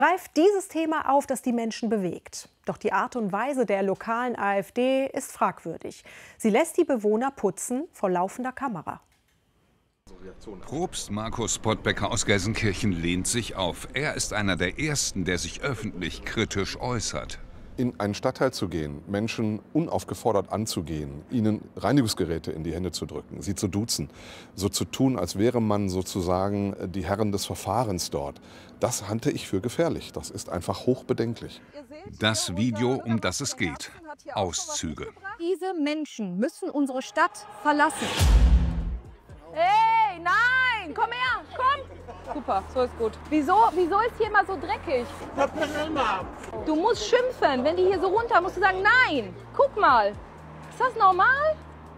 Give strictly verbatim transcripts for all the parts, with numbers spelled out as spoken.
Greift dieses Thema auf, das die Menschen bewegt. Doch die Art und Weise der lokalen AfD ist fragwürdig. Sie lässt die Bewohner putzen vor laufender Kamera. Propst Markus Pottbecker aus Gelsenkirchen lehnt sich auf. Er ist einer der Ersten, der sich öffentlich kritisch äußert. In einen Stadtteil zu gehen, Menschen unaufgefordert anzugehen, ihnen Reinigungsgeräte in die Hände zu drücken, sie zu duzen, so zu tun, als wäre man sozusagen die Herren des Verfahrens dort, das halte ich für gefährlich. Das ist einfach hochbedenklich. Das Video, um das es geht. Auszüge. Diese Menschen müssen unsere Stadt verlassen. Hey, nein, komm her, komm. Super, so ist gut. Wieso, wieso ist hier immer so dreckig? Du musst schimpfen. Wenn die hier so runter, musst du sagen, nein. Guck mal, ist das normal?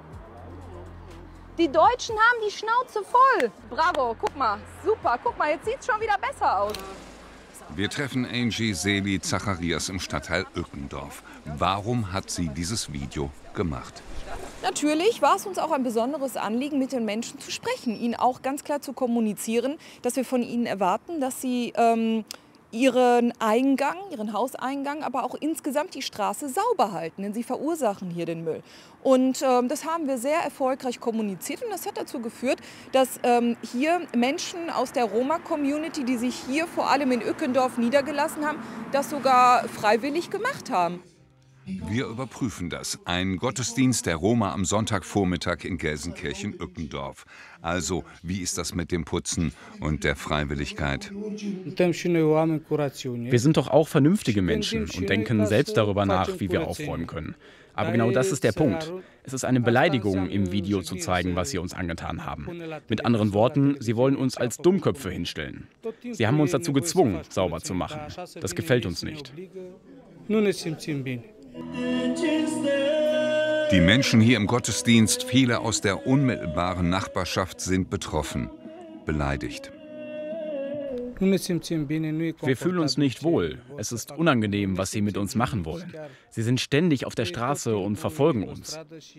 Die Deutschen haben die Schnauze voll. Bravo, guck mal, super. Guck mal, jetzt sieht es schon wieder besser aus. Wir treffen Angie Seli Zacharias im Stadtteil Ückendorf. Warum hat sie dieses Video gemacht? Natürlich war es uns auch ein besonderes Anliegen, mit den Menschen zu sprechen, ihnen auch ganz klar zu kommunizieren, dass wir von ihnen erwarten, dass sie ähm, ihren Eingang, ihren Hauseingang, aber auch insgesamt die Straße sauber halten, denn sie verursachen hier den Müll. Und ähm, das haben wir sehr erfolgreich kommuniziert und das hat dazu geführt, dass ähm, hier Menschen aus der Roma-Community, die sich hier vor allem in Ückendorf niedergelassen haben, das sogar freiwillig gemacht haben. Wir überprüfen das. Ein Gottesdienst der Roma am Sonntagvormittag in Gelsenkirchen-Ückendorf. Also, wie ist das mit dem Putzen und der Freiwilligkeit? Wir sind doch auch vernünftige Menschen und denken selbst darüber nach, wie wir aufräumen können. Aber genau das ist der Punkt. Es ist eine Beleidigung, im Video zu zeigen, was sie uns angetan haben. Mit anderen Worten, sie wollen uns als Dummköpfe hinstellen. Sie haben uns dazu gezwungen, sauber zu machen. Das gefällt uns nicht. Die Menschen hier im Gottesdienst, viele aus der unmittelbaren Nachbarschaft, sind betroffen, beleidigt. Wir fühlen uns nicht wohl. Es ist unangenehm, was sie mit uns machen wollen. Sie sind ständig auf der Straße und verfolgen uns.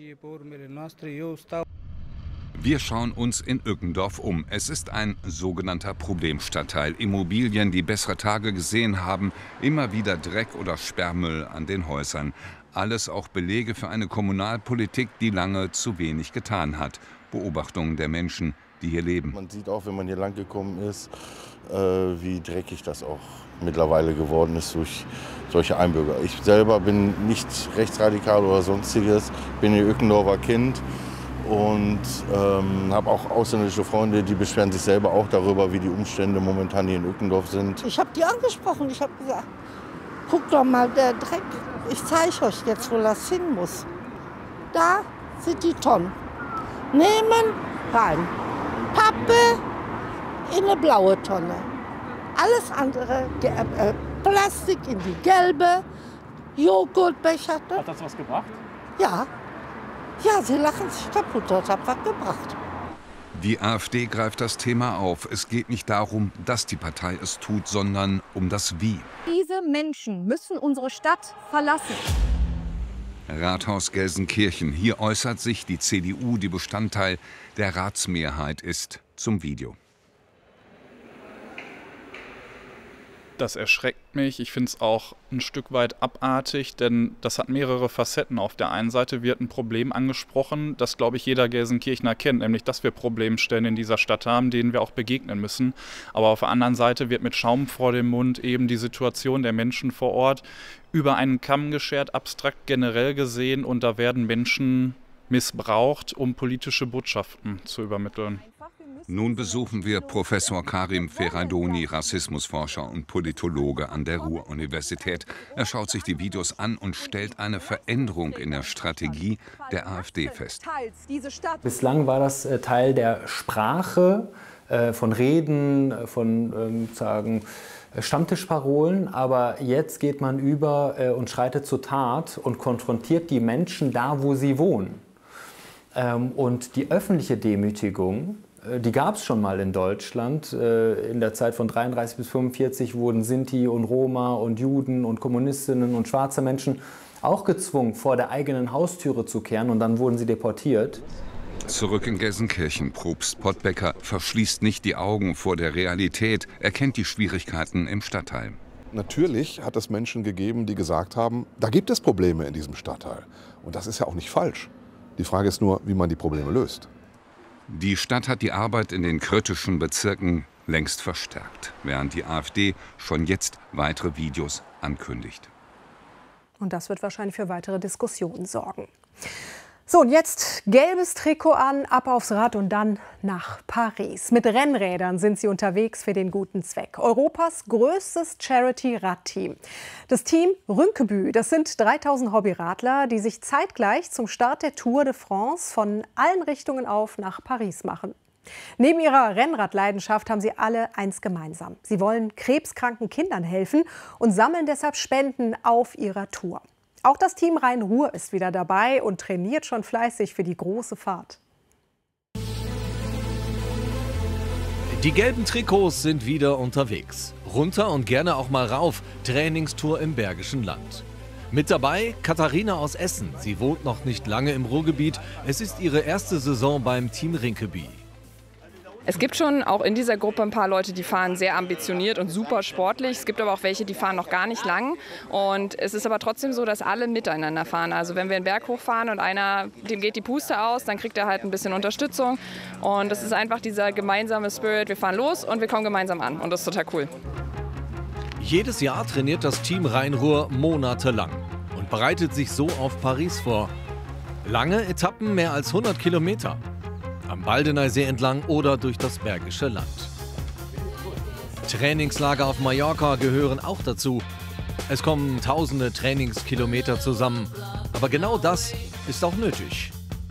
Wir schauen uns in Ückendorf um. Es ist ein sogenannter Problemstadtteil. Immobilien, die bessere Tage gesehen haben, immer wieder Dreck oder Sperrmüll an den Häusern. Alles auch Belege für eine Kommunalpolitik, die lange zu wenig getan hat. Beobachtungen der Menschen, die hier leben. Man sieht auch, wenn man hier lang gekommen ist, wie dreckig das auch mittlerweile geworden ist durch solche Einbürger. Ich selber bin nicht rechtsradikal oder sonstiges, bin ein Ückendorfer Kind. Und ähm, habe auch ausländische Freunde, die beschweren sich selber auch darüber, wie die Umstände momentan hier in Ückendorf sind. Ich habe die angesprochen, ich habe gesagt, guck doch mal, der Dreck, ich zeige euch jetzt, wo das hin muss. Da sind die Tonnen. Nehmen, rein. Pappe in eine blaue Tonne. Alles andere, äh, Plastik in die gelbe, Joghurtbecher. Hat das was gebracht? Ja. Ja, sie lachen sich kaputt, das hat was gebracht. Die AfD greift das Thema auf. Es geht nicht darum, dass die Partei es tut, sondern um das Wie. Diese Menschen müssen unsere Stadt verlassen. Rathaus Gelsenkirchen. Hier äußert sich die C D U, die Bestandteil der Ratsmehrheit ist, zum Video. Das erschreckt mich. Ich finde es auch ein Stück weit abartig, denn das hat mehrere Facetten. Auf der einen Seite wird ein Problem angesprochen, das, glaube ich, jeder Gelsenkirchener kennt, nämlich, dass wir Problemstellen in dieser Stadt haben, denen wir auch begegnen müssen. Aber auf der anderen Seite wird mit Schaum vor dem Mund eben die Situation der Menschen vor Ort über einen Kamm geschert, abstrakt generell gesehen, und da werden Menschen missbraucht, um politische Botschaften zu übermitteln. Nun besuchen wir Professor Karim Ferraidoni, Rassismusforscher und Politologe an der Ruhr-Universität. Er schaut sich die Videos an und stellt eine Veränderung in der Strategie der AfD fest. Bislang war das Teil der Sprache, von Reden, von sagen, Stammtischparolen, aber jetzt geht man über und schreitet zur Tat und konfrontiert die Menschen da, wo sie wohnen. Und die öffentliche Demütigung, die gab es schon mal in Deutschland. In der Zeit von dreiunddreißig bis fünfundvierzig wurden Sinti und Roma und Juden und Kommunistinnen und schwarze Menschen auch gezwungen, vor der eigenen Haustüre zu kehren, und dann wurden sie deportiert. Zurück in Gelsenkirchen. Propst Pottbecker verschließt nicht die Augen vor der Realität. Er kennt die Schwierigkeiten im Stadtteil. natürlich hat es Menschen gegeben, die gesagt haben, da gibt es Probleme in diesem Stadtteil. Und das ist ja auch nicht falsch. Die Frage ist nur, wie man die Probleme löst. Die Stadt hat die Arbeit in den kritischen Bezirken längst verstärkt, während die AfD schon jetzt weitere Videos ankündigt. Und das wird wahrscheinlich für weitere Diskussionen sorgen. So, und jetzt gelbes Trikot an, ab aufs Rad und dann nach Paris. Mit Rennrädern sind sie unterwegs für den guten Zweck. Europas größtes Charity-Radteam. Das Team Rinceby, das sind dreitausend Hobbyradler, die sich zeitgleich zum Start der Tour de France von allen Richtungen auf nach Paris machen. Neben ihrer Rennradleidenschaft haben sie alle eins gemeinsam. Sie wollen krebskranken Kindern helfen und sammeln deshalb Spenden auf ihrer Tour. Auch das Team Rhein-Ruhr ist wieder dabei und trainiert schon fleißig für die große Fahrt. Die gelben Trikots sind wieder unterwegs. Runter und gerne auch mal rauf. Trainingstour im Bergischen Land. Mit dabei Katharina aus Essen. Sie wohnt noch nicht lange im Ruhrgebiet. Es ist ihre erste Saison beim Team Rinceby. Es gibt schon auch in dieser Gruppe ein paar Leute, die fahren sehr ambitioniert und super sportlich. Es gibt aber auch welche, die fahren noch gar nicht lang. Und es ist aber trotzdem so, dass alle miteinander fahren. Also wenn wir einen Berg hochfahren und einer, dem geht die Puste aus, dann kriegt er halt ein bisschen Unterstützung. Und das ist einfach dieser gemeinsame Spirit. Wir fahren los und wir kommen gemeinsam an. Und das ist total cool. Jedes Jahr trainiert das Team Rhein-Ruhr monatelang und bereitet sich so auf Paris vor. Lange Etappen, mehr als hundert Kilometer. Am Baldeneysee entlang oder durch das Bergische Land. Trainingslager auf Mallorca gehören auch dazu. Es kommen tausende Trainingskilometer zusammen. Aber genau das ist auch nötig.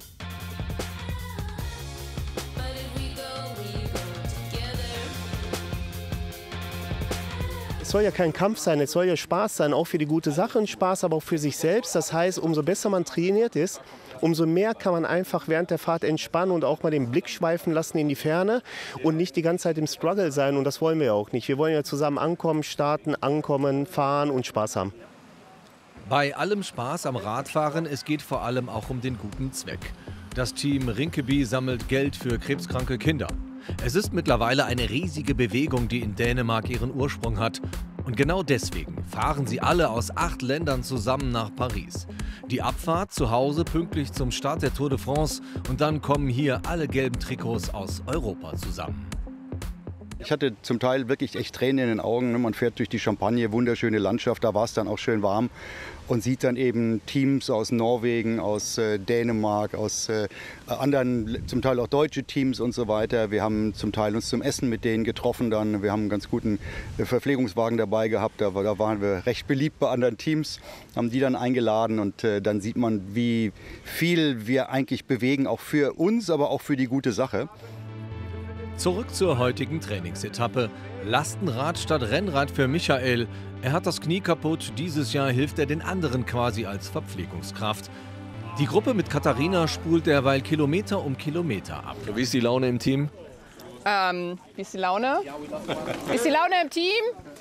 Es soll ja kein Kampf sein, es soll ja Spaß sein, auch für die gute Sache und Spaß, aber auch für sich selbst. Das heißt, umso besser man trainiert ist, umso mehr kann man einfach während der Fahrt entspannen und auch mal den Blick schweifen lassen in die Ferne und nicht die ganze Zeit im Struggle sein. Und das wollen wir ja auch nicht. Wir wollen ja zusammen ankommen, starten, ankommen, fahren und Spaß haben. Bei allem Spaß am Radfahren, es geht vor allem auch um den guten Zweck. Das Team Rinceby sammelt Geld für krebskranke Kinder. Es ist mittlerweile eine riesige Bewegung, die in Dänemark ihren Ursprung hat. Und genau deswegen fahren sie alle aus acht Ländern zusammen nach Paris. Die Abfahrt zu Hause pünktlich zum Start der Tour de France und dann kommen hier alle gelben Trikots aus Europa zusammen. Ich hatte zum Teil wirklich echt Tränen in den Augen. Man fährt durch die Champagne, wunderschöne Landschaft, da war es dann auch schön warm und sieht dann eben Teams aus Norwegen, aus äh, Dänemark, aus äh, anderen, zum Teil auch deutsche Teams und so weiter. Wir haben zum Teil uns zum Essen mit denen getroffen dann. Wir haben einen ganz guten äh, Verpflegungswagen dabei gehabt, da, da waren wir recht beliebt bei anderen Teams, haben die dann eingeladen und äh, dann sieht man, wie viel wir eigentlich bewegen, auch für uns, aber auch für die gute Sache. Zurück zur heutigen Trainingsetappe. Lastenrad statt Rennrad für Michael. Er hat das Knie kaputt. Dieses Jahr hilft er den anderen quasi als Verpflegungskraft. Die Gruppe mit Katharina spult derweil Kilometer um Kilometer ab. Wie ist die Laune im Team? Ähm, wie ist die Laune? Wie ist die Laune im Team?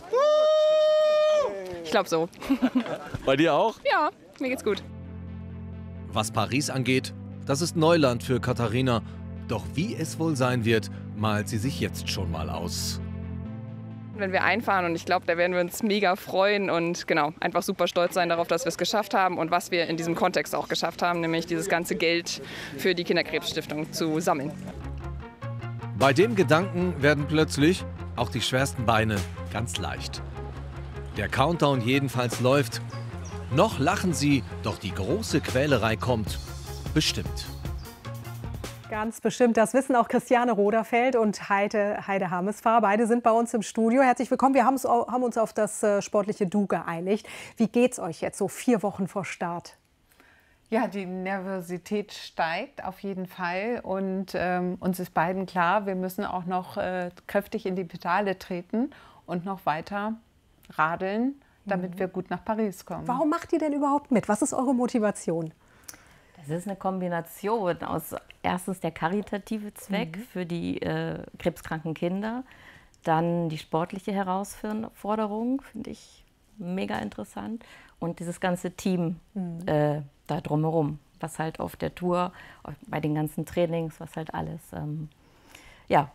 Ich glaube so. Bei dir auch? Ja, mir geht's gut. Was Paris angeht, das ist Neuland für Katharina. Doch wie es wohl sein wird, malt sie sich jetzt schon mal aus. Wenn wir einfahren und ich glaube, da werden wir uns mega freuen und genau, einfach super stolz sein darauf, dass wir es geschafft haben und was wir in diesem Kontext auch geschafft haben, nämlich dieses ganze Geld für die Kinderkrebsstiftung zu sammeln. Bei dem Gedanken werden plötzlich auch die schwersten Beine ganz leicht. Der Countdown jedenfalls läuft. Noch lachen sie, doch die große Quälerei kommt bestimmt. Ganz bestimmt, das wissen auch Christiane Roderfeld und Heide, Heide Hamesfahr. Beide sind bei uns im Studio. Herzlich willkommen. Wir haben uns auf das sportliche Du geeinigt. Wie geht's euch jetzt so vier Wochen vor Start? Ja, die Nervosität steigt auf jeden Fall und ähm, uns ist beiden klar, wir müssen auch noch äh, kräftig in die Pedale treten und noch weiter radeln, damit mhm. wir gut nach Paris kommen. Warum macht ihr denn überhaupt mit? Was ist eure Motivation? Das ist eine Kombination aus erstens der karitative Zweck mhm. für die äh, krebskranken Kinder, dann die sportliche Herausforderung, finde ich mega interessant, und dieses ganze Team mhm. äh, da drumherum, was halt auf der Tour, bei den ganzen Trainings, was halt alles, ähm, ja,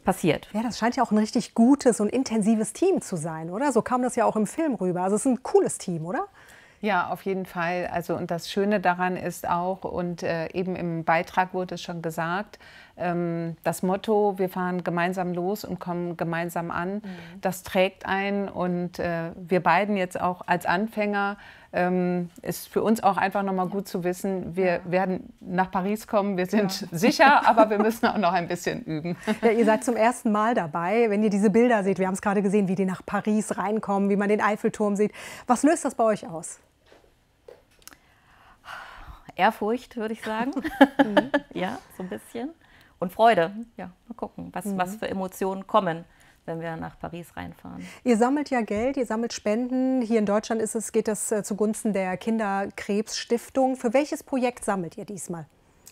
passiert. Ja, das scheint ja auch ein richtig gutes und intensives Team zu sein, oder? So kam das ja auch im Film rüber. Also es ist ein cooles Team, oder? Ja, auf jeden Fall. Also und das Schöne daran ist auch, und äh, eben im Beitrag wurde es schon gesagt, ähm, das Motto, wir fahren gemeinsam los und kommen gemeinsam an, mhm. das trägt ein. Und äh, wir beiden jetzt auch als Anfänger, ähm, ist für uns auch einfach nochmal gut zu wissen, wir ja. werden nach Paris kommen, wir sind ja. sicher, aber wir müssen auch noch ein bisschen üben. Ja, ihr seid zum ersten Mal dabei, wenn ihr diese Bilder seht, wir haben es gerade gesehen, wie die nach Paris reinkommen, wie man den Eiffelturm sieht. Was löst das bei euch aus? Ehrfurcht, würde ich sagen. Ja, so ein bisschen. Und Freude. Ja, mal gucken, was, mhm. was für Emotionen kommen, wenn wir nach Paris reinfahren. Ihr sammelt ja Geld, ihr sammelt Spenden. Hier in Deutschland ist es, geht das äh, zugunsten der Kinderkrebsstiftung. Für welches Projekt sammelt ihr diesmal?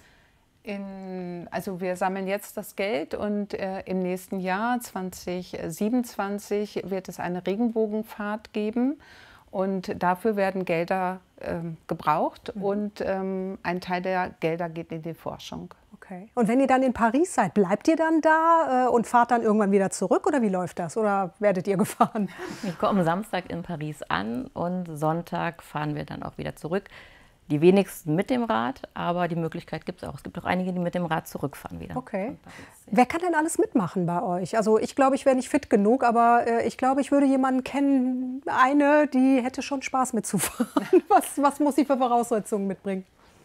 In, also wir sammeln jetzt das Geld und äh, im nächsten Jahr, zwanzig siebenundzwanzig, wird es eine Regenbogenfahrt geben. Und dafür werden Gelder ähm, gebraucht mhm. und ähm, ein Teil der Gelder geht in die Forschung. Okay. Und wenn ihr dann in Paris seid, bleibt ihr dann da äh, und fahrt dann irgendwann wieder zurück oder wie läuft das? Oder werdet ihr gefahren? Wir kommen Samstag in Paris an und Sonntag fahren wir dann auch wieder zurück. Die wenigsten mit dem Rad, aber die Möglichkeit gibt es auch. Es gibt auch einige, die mit dem Rad zurückfahren wieder. Okay. Wer kann denn alles mitmachen bei euch? Also ich glaube, ich wäre nicht fit genug, aber äh, ich glaube, ich würde jemanden kennen, eine, die hätte schon Spaß mitzufahren. Was, was muss sie für Voraussetzungen mitbringen?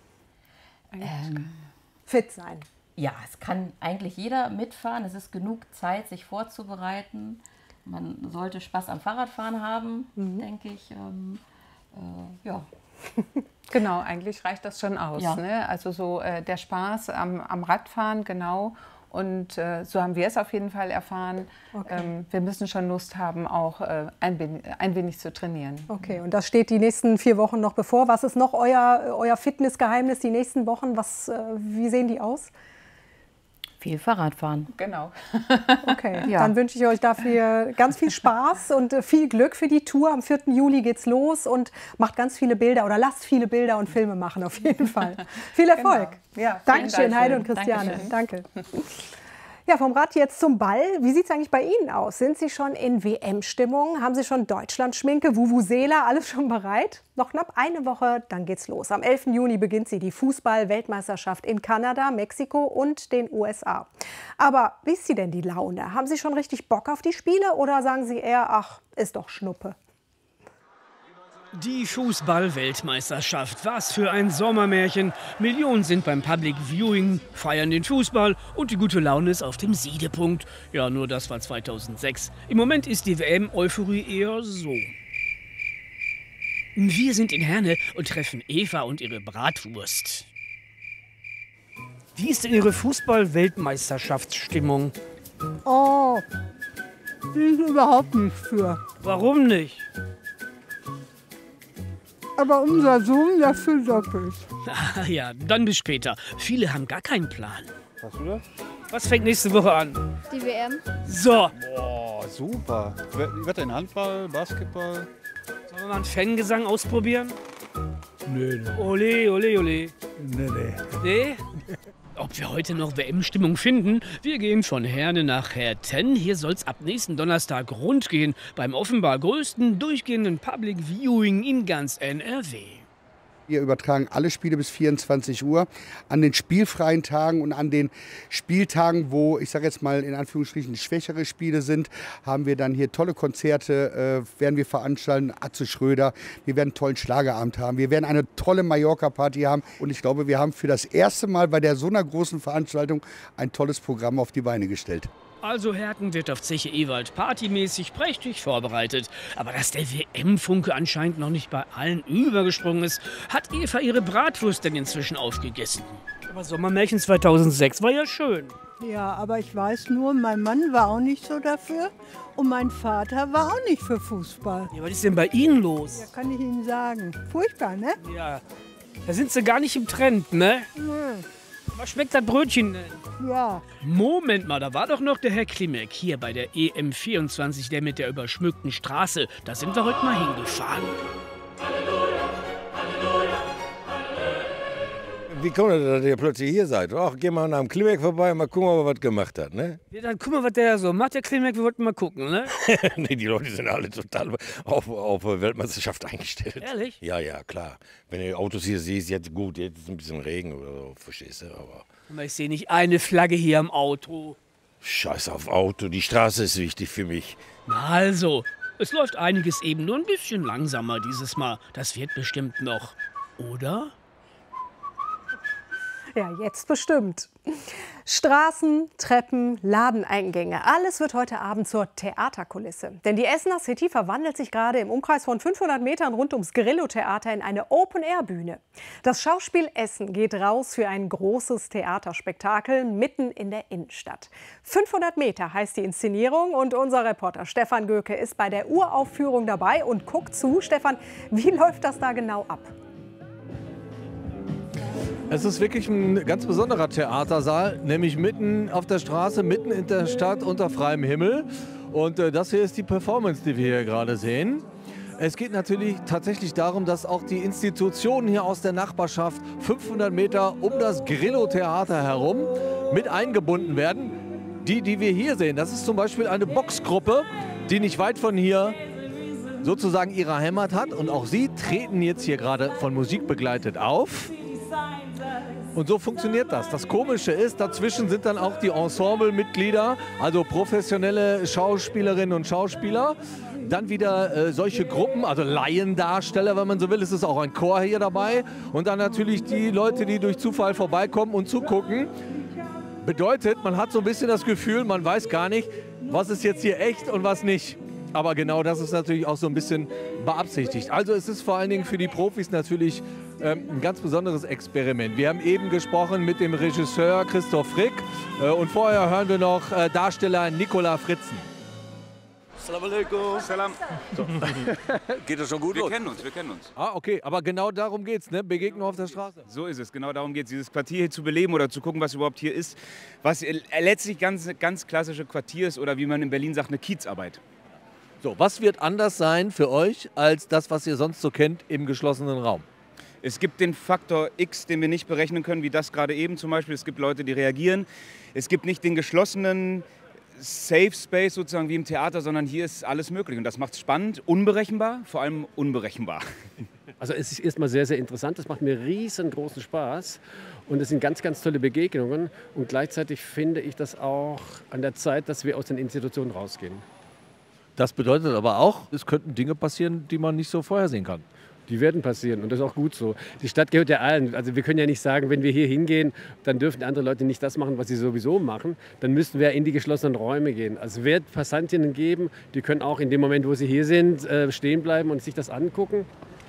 Ähm, fit sein. Ja, es kann eigentlich jeder mitfahren. Es ist genug Zeit, sich vorzubereiten. Man sollte Spaß am Fahrradfahren haben, mhm. denke ich. Ähm, äh, ja. Genau, eigentlich reicht das schon aus. Ja. Ne? Also so äh, der Spaß am, am Radfahren, genau. Und äh, so haben wir es auf jeden Fall erfahren. Okay. Ähm, wir müssen schon Lust haben, auch äh, ein, wenig, ein wenig zu trainieren. Okay, und das steht die nächsten vier Wochen noch bevor. Was ist noch euer, euer Fitnessgeheimnis die nächsten Wochen? Was, äh, wie sehen die aus? Viel Fahrradfahren. Genau. Okay, ja. Dann wünsche ich euch dafür ganz viel Spaß und viel Glück für die Tour. Am vierten Juli geht's los und macht ganz viele Bilder oder lasst viele Bilder und Filme machen auf jeden Fall. Viel Erfolg. Genau. Ja, Dankeschön, Heide und Christiane. Dankeschön. Danke. Ja, vom Rad jetzt zum Ball. Wie sieht es eigentlich bei Ihnen aus? Sind Sie schon in W M-Stimmung? Haben Sie schon Deutschland-Schminke, Vuvuzela, alles schon bereit? Noch knapp eine Woche, dann geht's los. Am elften Juni beginnt sie, die Fußball-Weltmeisterschaft in Kanada, Mexiko und den U S A. Aber wie ist Sie denn die Laune? Haben Sie schon richtig Bock auf die Spiele oder sagen Sie eher, ach, ist doch Schnuppe? Die Fußball-Weltmeisterschaft. Was für ein Sommermärchen. Millionen sind beim Public Viewing, feiern den Fußball und die gute Laune ist auf dem Siedepunkt. Ja, nur das war zweitausendsechs. Im Moment ist die W M-Euphorie eher so. Wir sind in Herne und treffen Eva und ihre Bratwurst. Wie ist denn Ihre Fußball-Weltmeisterschaftsstimmung? Oh, bin ich überhaupt nicht für. Warum nicht? Aber unser Sohn dafür doppelt. Ah, ja, dann bis später. Viele haben gar keinen Plan. Hast du das? Was fängt nächste Woche an? Die W M. So. Boah, super. Wetter in Handball, Basketball. Sollen wir mal einen Fangesang ausprobieren? Nö, nee. Ole, ole, ole. Nee, nee. Nee? Ob wir heute noch W M-Stimmung finden? Wir gehen von Herne nach Herten. Hier soll es ab nächsten Donnerstag rund gehen. Beim offenbar größten durchgehenden Public Viewing in ganz N R W. Wir übertragen alle Spiele bis vierundzwanzig Uhr. An den spielfreien Tagen und an den Spieltagen, wo, ich sage jetzt mal in Anführungsstrichen, schwächere Spiele sind, haben wir dann hier tolle Konzerte, äh, werden wir veranstalten. Atze Schröder, wir werden einen tollen Schlagerabend haben, wir werden eine tolle Mallorca-Party haben. Und ich glaube, wir haben für das erste Mal bei der so einer großen Veranstaltung ein tolles Programm auf die Beine gestellt. Also Herten wird auf Zeche Ewald partymäßig prächtig vorbereitet. Aber dass der W M-Funke anscheinend noch nicht bei allen übergesprungen ist, hat Eva ihre Bratwurst denn inzwischen aufgegessen. Aber Sommermärchen zweitausendsechs war ja schön. Ja, aber ich weiß nur, mein Mann war auch nicht so dafür und mein Vater war auch nicht für Fußball. Ja, was ist denn bei Ihnen los? Ja, kann ich Ihnen sagen. Furchtbar, ne? Ja, da sind Sie gar nicht im Trend, ne? Nö. Was schmeckt das Brötchen denn? Ja. Moment mal, da war doch noch der Herr Klimek hier bei der E M vierundzwanzig, der mit der überschmückten Straße. Da sind wir heute mal hingefahren. Wie kommt das, dass ihr plötzlich hier seid? Ach, geh mal am Klimek vorbei, mal gucken, ob er was gemacht hat, ne? Ja, dann guck mal, was der so macht, der Klimek, wir wollten mal gucken, ne? Nee, die Leute sind alle total auf, auf Weltmeisterschaft eingestellt. Ehrlich? Ja, ja, klar. Wenn du die Autos hier siehst, jetzt gut, jetzt ist ein bisschen Regen oder so, verstehst du, aber... Aber ich sehe nicht eine Flagge hier am Auto. Scheiß auf Auto, die Straße ist wichtig für mich. Na also, es läuft einiges eben nur ein bisschen langsamer dieses Mal. Das wird bestimmt noch, oder? Ja, jetzt bestimmt. Straßen, Treppen, Ladeneingänge, alles wird heute Abend zur Theaterkulisse. Denn die Essener City verwandelt sich gerade im Umkreis von fünfhundert Metern rund ums Grillo-Theater in eine Open-Air-Bühne. Das Schauspiel Essen geht raus für ein großes Theaterspektakel mitten in der Innenstadt. fünfhundert Meter heißt die Inszenierung und unser Reporter Stefan Göke ist bei der Uraufführung dabei und guckt zu. Stefan, wie läuft das da genau ab? Es ist wirklich ein ganz besonderer Theatersaal, nämlich mitten auf der Straße, mitten in der Stadt unter freiem Himmel. Und äh, das hier ist die Performance, die wir hier gerade sehen. Es geht natürlich tatsächlich darum, dass auch die Institutionen hier aus der Nachbarschaft fünfhundert Meter um das Grillo-Theater herum mit eingebunden werden. Die, die wir hier sehen, das ist zum Beispiel eine Boxgruppe, die nicht weit von hier sozusagen ihre Heimat hat. Und auch sie treten jetzt hier gerade von Musik begleitet auf. Und so funktioniert das. Das Komische ist, dazwischen sind dann auch die Ensemblemitglieder, also professionelle Schauspielerinnen und Schauspieler. Dann wieder äh, solche Gruppen, also Laiendarsteller, wenn man so will. Es ist auch ein Chor hier dabei. Und dann natürlich die Leute, die durch Zufall vorbeikommen und zugucken. Bedeutet, man hat so ein bisschen das Gefühl, man weiß gar nicht, was ist jetzt hier echt und was nicht. Aber genau das ist natürlich auch so ein bisschen beabsichtigt. Also es ist vor allen Dingen für die Profis natürlich ähm, ein ganz besonderes Experiment. Wir haben eben gesprochen mit dem Regisseur Christoph Frick äh, und vorher hören wir noch äh, Darsteller Nicola Fritzen. Assalamu alaikum. Salam. So. Geht das schon gut Wir los? kennen uns, wir kennen uns. Ah, okay, aber genau darum geht's, ne? Begegnung auf der Straße. So ist es, genau darum geht es, dieses Quartier hier zu beleben oder zu gucken, was überhaupt hier ist. Was letztlich ganz, ganz klassische Quartier ist oder wie man in Berlin sagt, eine Kiezarbeit. So, was wird anders sein für euch als das, was ihr sonst so kennt im geschlossenen Raum? Es gibt den Faktor X, den wir nicht berechnen können, wie das gerade eben zum Beispiel. Es gibt Leute, die reagieren. Es gibt nicht den geschlossenen Safe Space sozusagen wie im Theater, sondern hier ist alles möglich. Und das macht es spannend, unberechenbar, vor allem unberechenbar. Also es ist erstmal sehr, sehr interessant. Das macht mir riesengroßen Spaß. Und es sind ganz, ganz tolle Begegnungen. Und gleichzeitig finde ich das auch an der Zeit, dass wir aus den Institutionen rausgehen. Das bedeutet aber auch, es könnten Dinge passieren, die man nicht so vorhersehen kann. Die werden passieren und das ist auch gut so. Die Stadt gehört ja allen. Also wir können ja nicht sagen, wenn wir hier hingehen, dann dürfen andere Leute nicht das machen, was sie sowieso machen. Dann müssten wir in die geschlossenen Räume gehen. Also es wird Passantinnen geben, die können auch in dem Moment, wo sie hier sind, stehen bleiben und sich das angucken.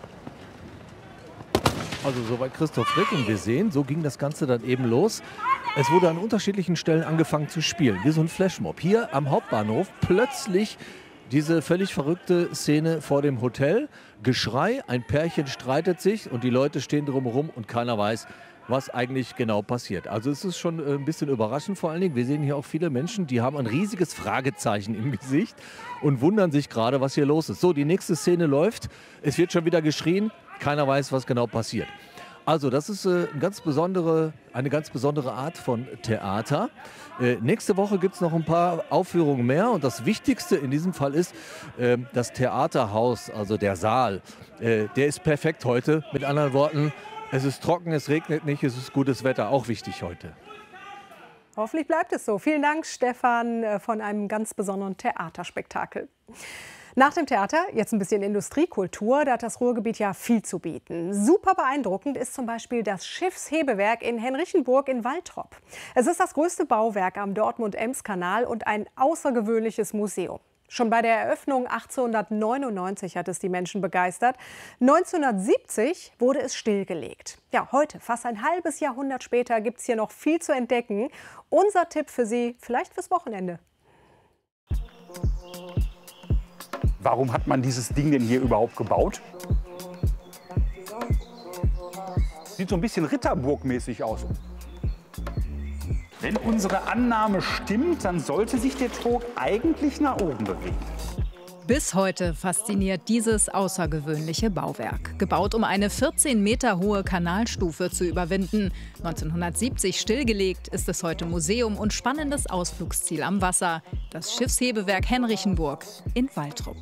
Also soweit Christoph Frick und wir sehen, so ging das Ganze dann eben los. Es wurde an unterschiedlichen Stellen angefangen zu spielen, wie so ein Flashmob. Hier am Hauptbahnhof plötzlich diese völlig verrückte Szene vor dem Hotel. Geschrei, ein Pärchen streitet sich und die Leute stehen drumherum und keiner weiß, was eigentlich genau passiert. Also es ist schon ein bisschen überraschend vor allen Dingen. Wir sehen hier auch viele Menschen, die haben ein riesiges Fragezeichen im Gesicht und wundern sich gerade, was hier los ist. So, die nächste Szene läuft, es wird schon wieder geschrien, keiner weiß, was genau passiert. Also das ist äh, eine, ganz besondere, eine ganz besondere Art von Theater. Äh, nächste Woche gibt es noch ein paar Aufführungen mehr und das Wichtigste in diesem Fall ist äh, das Theaterhaus, also der Saal. Äh, der ist perfekt heute, mit anderen Worten. Es ist trocken, es regnet nicht, es ist gutes Wetter, auch wichtig heute. Hoffentlich bleibt es so. Vielen Dank, Stefan, von einem ganz besonderen Theaterspektakel. Nach dem Theater jetzt ein bisschen Industriekultur. Da hat das Ruhrgebiet ja viel zu bieten. Super beeindruckend ist zum Beispiel das Schiffshebewerk in Henrichenburg in Waltrop. Es ist das größte Bauwerk am Dortmund-Ems-Kanal und ein außergewöhnliches Museum. Schon bei der Eröffnung achtzehnhundertneunundneunzig hat es die Menschen begeistert. neunzehnhundertsiebzig wurde es stillgelegt. Ja, heute, fast ein halbes Jahrhundert später, gibt es hier noch viel zu entdecken. Unser Tipp für Sie, vielleicht fürs Wochenende. Warum hat man dieses Ding denn hier überhaupt gebaut? Sieht so ein bisschen Ritterburgmäßig aus. Wenn unsere Annahme stimmt, dann sollte sich der Trog eigentlich nach oben bewegen. Bis heute fasziniert dieses außergewöhnliche Bauwerk. Gebaut, um eine vierzehn Meter hohe Kanalstufe zu überwinden. neunzehnhundertsiebzig stillgelegt, ist es heute Museum und spannendes Ausflugsziel am Wasser. Das Schiffshebewerk Henrichenburg in Waltrop.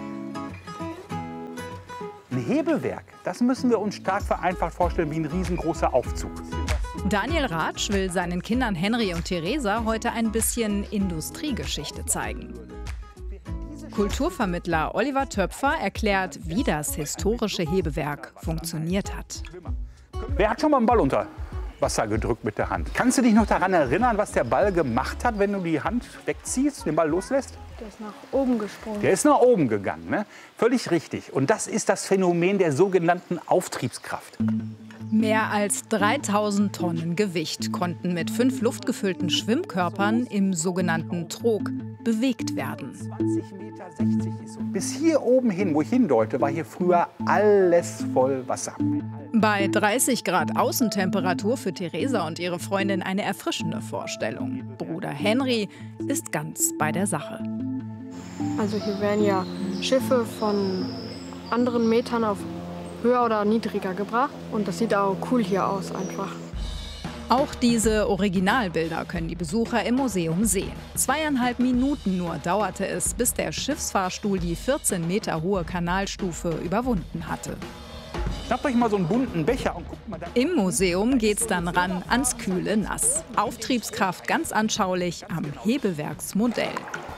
Ein Hebewerk, das müssen wir uns stark vereinfacht vorstellen wie ein riesengroßer Aufzug. Daniel Ratsch will seinen Kindern Henry und Theresa heute ein bisschen Industriegeschichte zeigen. Kulturvermittler Oliver Töpfer erklärt, wie das historische Hebewerk funktioniert hat. Wer hat schon mal einen Ball unter Wasser gedrückt mit der Hand? Kannst du dich noch daran erinnern, was der Ball gemacht hat, wenn du die Hand wegziehst, den Ball loslässt? Der ist nach oben gesprungen. Der ist nach oben gegangen, ne? Völlig richtig. Und das ist das Phänomen der sogenannten Auftriebskraft. Mehr als dreitausend Tonnen Gewicht konnten mit fünf luftgefüllten Schwimmkörpern im sogenannten Trog bewegt werden. zwanzig Meter sechzig ist so. Bis hier oben hin, wo ich hindeute, war hier früher alles voll Wasser. Bei dreißig Grad Außentemperatur für Theresa und ihre Freundin eine erfrischende Vorstellung. Bruder Henry ist ganz bei der Sache. Also hier werden ja Schiffe von anderen Metern auf höher oder niedriger gebracht und das sieht auch cool hier aus einfach. Auch diese Originalbilder können die Besucher im Museum sehen. Zweieinhalb Minuten nur dauerte es, bis der Schiffsfahrstuhl die vierzehn Meter hohe Kanalstufe überwunden hatte. Schnappt euch mal so einen bunten Becher und guckt mal da. Im Museum geht's dann ran ans kühle Nass. Auftriebskraft ganz anschaulich am Hebewerksmodell.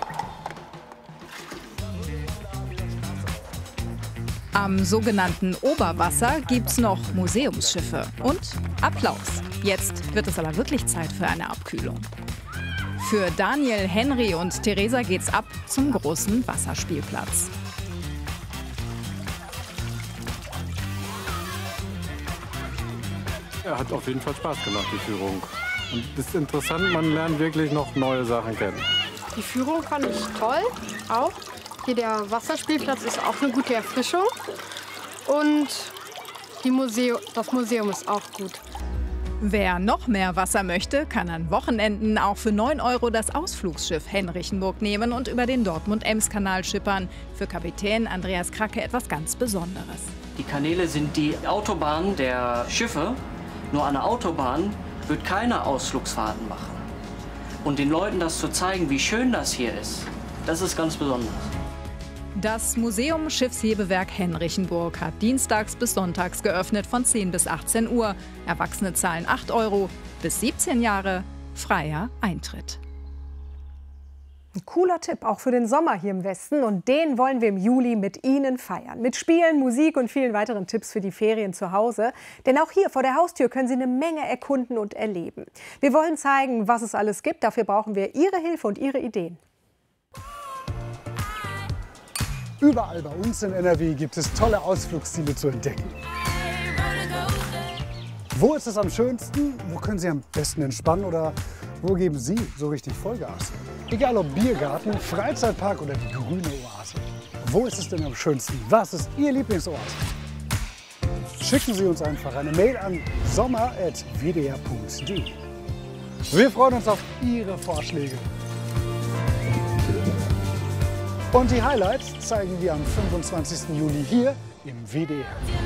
Am sogenannten Oberwasser gibt's noch Museumsschiffe und Applaus. Jetzt wird es aber wirklich Zeit für eine Abkühlung. Für Daniel, Henry und Theresa geht's ab zum großen Wasserspielplatz. Ja, hat auf jeden Fall Spaß gemacht, die Führung. Und es ist interessant, man lernt wirklich noch neue Sachen kennen. Die Führung fand ich toll, auch. Hier der Wasserspielplatz ist auch eine gute Erfrischung. Und die Museum, das Museum ist auch gut. Wer noch mehr Wasser möchte, kann an Wochenenden auch für neun Euro das Ausflugsschiff Henrichenburg nehmen und über den Dortmund-Ems-Kanal schippern. Für Kapitän Andreas Kracke etwas ganz Besonderes. Die Kanäle sind die Autobahn der Schiffe. Nur an der Autobahn wird keiner Ausflugsfahrten machen. Und den Leuten das zu zeigen, wie schön das hier ist, das ist ganz besonders. Das Museum Schiffshebewerk Henrichenburg hat dienstags bis sonntags geöffnet von zehn bis achtzehn Uhr. Erwachsene zahlen acht Euro, bis siebzehn Jahre freier Eintritt. Ein cooler Tipp, auch für den Sommer hier im Westen. Und den wollen wir im Juli mit Ihnen feiern. Mit Spielen, Musik und vielen weiteren Tipps für die Ferien zu Hause. Denn auch hier vor der Haustür können Sie eine Menge erkunden und erleben. Wir wollen zeigen, was es alles gibt. Dafür brauchen wir Ihre Hilfe und Ihre Ideen. Überall bei uns in N R W gibt es tolle Ausflugsziele zu entdecken. Wo ist es am schönsten? Wo können Sie am besten entspannen? Oder wo geben Sie so richtig Vollgas? Egal ob Biergarten, Freizeitpark oder die grüne Oase. Wo ist es denn am schönsten? Was ist Ihr Lieblingsort? Schicken Sie uns einfach eine Mail an sommer at w d r punkt d e. Wir freuen uns auf Ihre Vorschläge. Und die Highlights zeigen wir am fünfundzwanzigsten Juli hier im W D R.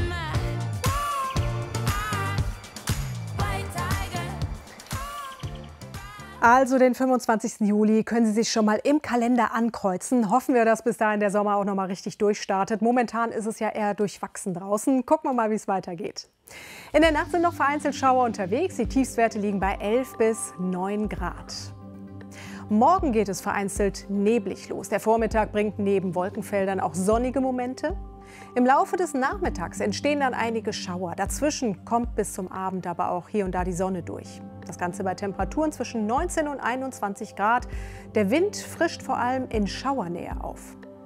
Also den fünfundzwanzigsten Juli können Sie sich schon mal im Kalender ankreuzen. Hoffen wir, dass bis dahin der Sommer auch noch mal richtig durchstartet. Momentan ist es ja eher durchwachsen draußen. Gucken wir mal, wie es weitergeht. In der Nacht sind noch vereinzelt Schauer unterwegs. Die Tiefstwerte liegen bei elf bis neun Grad. Morgen geht es vereinzelt neblig los. Der Vormittag bringt neben Wolkenfeldern auch sonnige Momente. Im Laufe des Nachmittags entstehen dann einige Schauer. Dazwischen kommt bis zum Abend aber auch hier und da die Sonne durch. Das Ganze bei Temperaturen zwischen neunzehn und einundzwanzig Grad. Der Wind frischt vor allem in Schauernähe auf.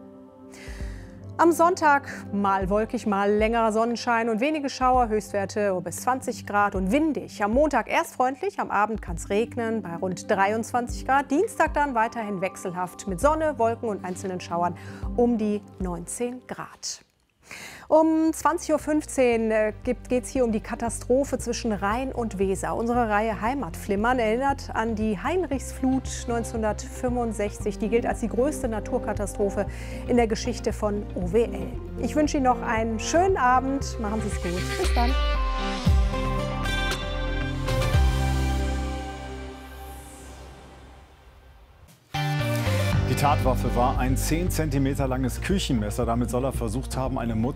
Am Sonntag mal wolkig, mal längerer Sonnenschein und wenige Schauer, Höchstwerte bis zwanzig Grad und windig. Am Montag erst freundlich, am Abend kann es regnen bei rund dreiundzwanzig Grad. Dienstag dann weiterhin wechselhaft mit Sonne, Wolken und einzelnen Schauern um die neunzehn Grad. Um zwanzig Uhr fünfzehn äh, geht es hier um die Katastrophe zwischen Rhein und Weser. Unsere Reihe Heimatflimmern erinnert an die Heinrichsflut neunzehnhundertfünfundsechzig. Die gilt als die größte Naturkatastrophe in der Geschichte von O W L. Ich wünsche Ihnen noch einen schönen Abend. Machen Sie es gut. Bis dann. Die Tatwaffe war ein zehn Zentimeter langes Küchenmesser. Damit soll er versucht haben, eine Mutter